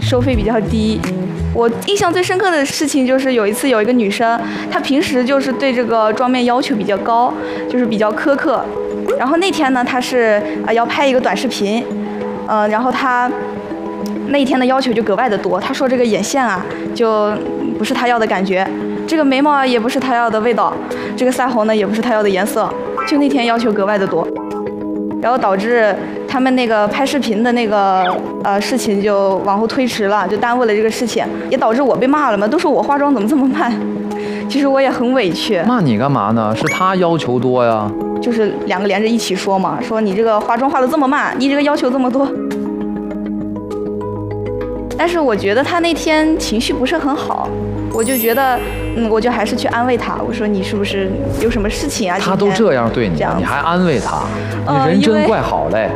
收费比较低。我印象最深刻的事情就是有一次有一个女生，她平时就是对这个妆面要求比较高，就是比较苛刻。然后那天呢，她是要拍一个短视频，然后她那一天的要求就格外的多。她说这个眼线啊，就不是她要的感觉，这个眉毛啊也不是她要的味道，这个腮红呢也不是她要的颜色，就那天要求格外的多。然后导致他们那个拍视频的那个事情就往后推迟了，就耽误了这个事情，也导致我被骂了嘛，都说我化妆怎么这么慢。其实我也很委屈。 骂你干嘛呢？是他要求多呀。 就是两个连着一起说嘛，说你这个化妆化得这么慢，你这个要求这么多。但是我觉得他那天情绪不是很好，我就觉得，我就还是去安慰他，我说你是不是有什么事情啊？ 他都这样对你，你还安慰他，你人真怪好嘞。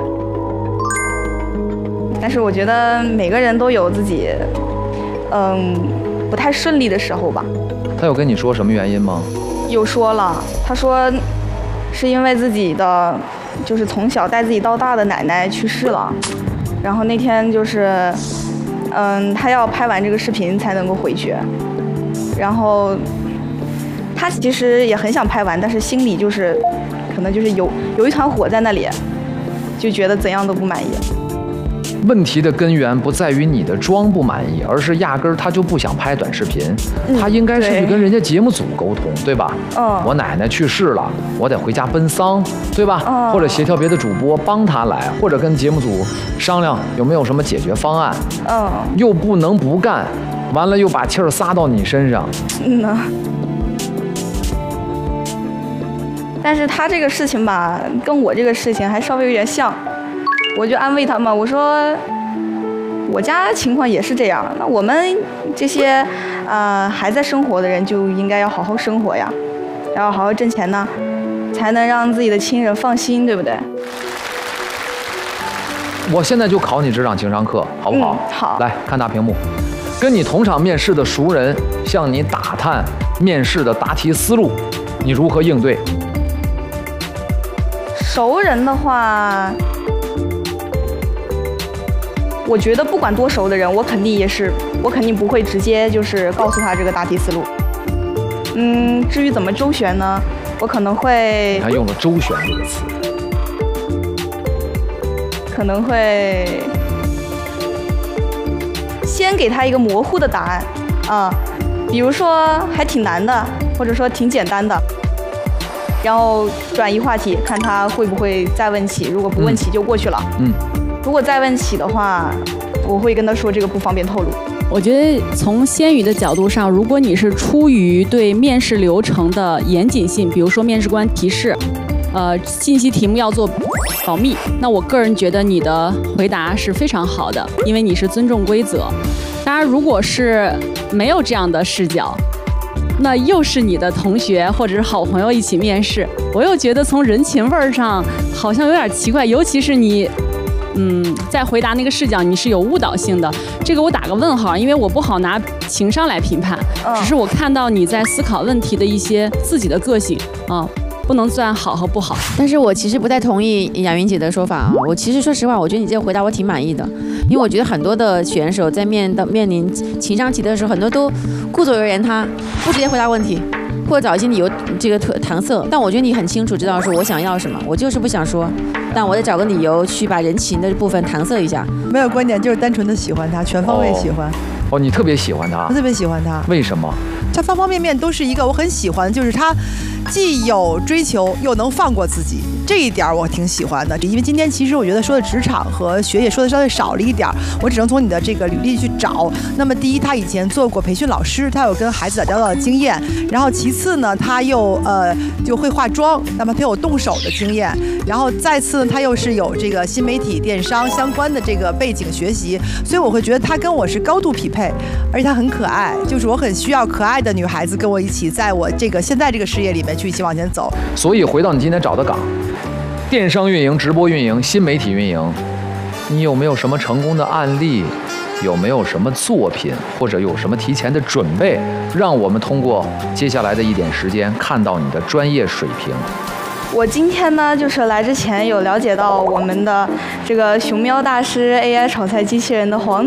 但是我觉得每个人都有自己，不太顺利的时候吧。 他有跟你说什么原因吗？ 有说了，他说是因为自己的，就是从小带自己到大的奶奶去世了，然后那天就是。他要拍完这个视频才能够回去，然后他其实也很想拍完，但是心里就是可能就是有一团火在那里，就觉得怎样都不满意。 问题的根源不在于你的妆不满意，而是压根儿他就不想拍短视频，他应该是去跟人家节目组沟通，对吧？我奶奶去世了，我得回家奔丧，对吧？或者协调别的主播帮他来，或者跟节目组商量有没有什么解决方案。又不能不干，完了又把气儿撒到你身上。 但是他这个事情吧，跟我这个事情还稍微有点像。我就安慰他嘛，我说我家情况也是这样，那我们这些还在生活的人就应该要好好生活呀，要好好挣钱呢，才能让自己的亲人放心，对不对？ 我现在就考你职场情商课，好不好？ 好。 来看大屏幕，跟你同场面试的熟人向你打探面试的答题思路，你如何应对？ 熟人的话。我觉得不管多熟的人，我肯定不会直接就是告诉他这个答题思路。至于怎么周旋呢，我可能会。你还用了周旋这个词。 可能会先给他一个模糊的答案比如说还挺难的，或者说挺简单的，然后转移话题，看他会不会再问起。如果不问起就过去了。如果再问起的话，我会跟他说这个不方便透露。 我觉得从鲜鱼的角度上，如果你是出于对面试流程的严谨性，比如说面试官提示，信息题目要做保密，那我个人觉得你的回答是非常好的，因为你是尊重规则。当然，如果是没有这样的视角，那又是你的同学或者是好朋友一起面试，我又觉得从人情味上好像有点奇怪，尤其是你。在回答那个视角你是有误导性的，这个我打个问号，因为我不好拿情商来评判，只是我看到你在思考问题的一些自己的个性不能算好和不好。 但是我其实不太同意雅云姐的说法我其实说实话，我觉得你这个回答我挺满意的，因为我觉得很多的选手在面临情商题的时候，很多都顾左右而言他，不直接回答问题，或者找一些理由这个搪塞。但我觉得你很清楚知道说我想要什么，我就是不想说，但我得找个理由去把人情的部分搪塞一下。 没有观点，就是单纯的喜欢他，全方位喜欢。 你特别喜欢他？ 我特别喜欢他。 为什么？ 他方方面面都是一个我很喜欢，就是他既有追求又能放过自己，这一点我挺喜欢的。因为今天其实我觉得说的职场和学业说的稍微少了一点，我只能从你的这个履历去找。那么第一，他以前做过培训老师，他有跟孩子打交道的经验，然后其次呢，他又就会化妆，那么他有动手的经验，然后再次他又是有这个新媒体电商相关的这个背景学习，所以我会觉得他跟我是高度匹配，而且他很可爱，就是我很需要可爱的女孩子跟我一起在我这个现在这个事业里面去一起往前走。 所以回到你今天找的岗，电商运营、直播运营、新媒体运营，你有没有什么成功的案例？有没有什么作品，或者有什么提前的准备，让我们通过接下来的一点时间看到你的专业水平？ 我今天呢，就是来之前有了解到我们的这个熊喵大师 AI 炒菜机器人的黄